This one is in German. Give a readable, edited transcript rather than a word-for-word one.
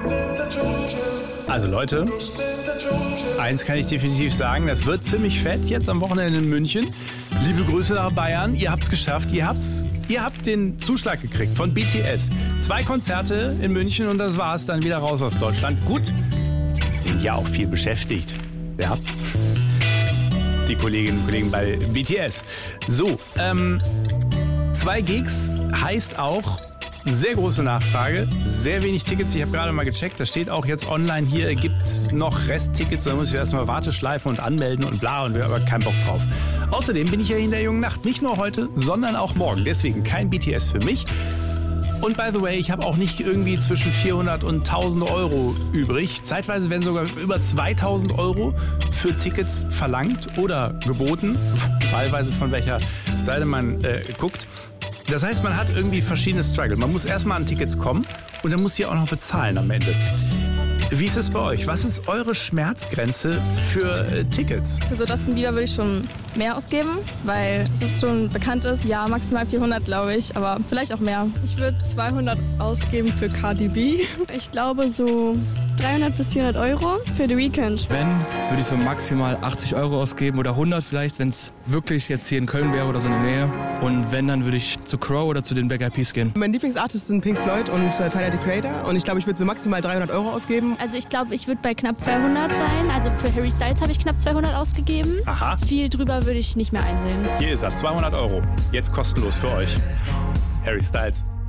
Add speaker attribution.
Speaker 1: Also Leute, eins kann ich definitiv sagen, das wird ziemlich fett jetzt am Wochenende in München. Liebe Grüße nach Bayern, ihr habt's geschafft, ihr habt den Zuschlag gekriegt von BTS. 2 Konzerte in München und das war's, dann wieder raus aus Deutschland. Gut, sind ja auch viel beschäftigt, ja, die Kolleginnen und Kollegen bei BTS. So, 2 Gigs heißt auch sehr große Nachfrage, sehr wenig Tickets. Ich habe gerade mal gecheckt, da steht auch jetzt online hier, gibt noch Resttickets, da muss ich erstmal Warteschleife und anmelden und bla und wir haben aber keinen Bock drauf. Außerdem bin ich ja in der jungen Nacht, nicht nur heute, sondern auch morgen. Deswegen kein BTS für mich. Und by the way, ich habe auch nicht irgendwie zwischen 400 und 1000 Euro übrig. Zeitweise werden sogar über 2000 Euro für Tickets verlangt oder geboten, wahlweise von welcher Seite man guckt. Das heißt, man hat irgendwie verschiedene Struggle. Man muss erstmal an Tickets kommen und dann muss sie auch noch bezahlen am Ende. Wie ist es bei euch? Was ist eure Schmerzgrenze für Tickets?
Speaker 2: Für so Justin Bieber würde ich schon mehr ausgeben, weil es schon bekannt ist. Ja, maximal 400, glaube ich, aber vielleicht auch mehr.
Speaker 3: Ich würde 200 ausgeben für Cardi B.
Speaker 4: Ich glaube so 300 bis 400 Euro für The Weeknd.
Speaker 5: Wenn, würde ich so maximal 80 Euro ausgeben oder 100 vielleicht, wenn es wirklich jetzt hier in Köln wäre oder so in der Nähe. Und wenn, dann würde ich zu Crow oder zu den Black Eyed Peas gehen.
Speaker 6: Mein Lieblingsartist sind Pink Floyd und Tyler, the Creator. Und ich glaube, ich würde so maximal 300 Euro ausgeben.
Speaker 7: Also ich glaube, ich würde bei knapp 200 sein. Also für Harry Styles habe ich knapp 200 ausgegeben.
Speaker 1: Aha.
Speaker 7: Viel drüber würde ich nicht mehr einsehen.
Speaker 1: Hier ist er, 200 Euro. Jetzt kostenlos für euch. Harry Styles.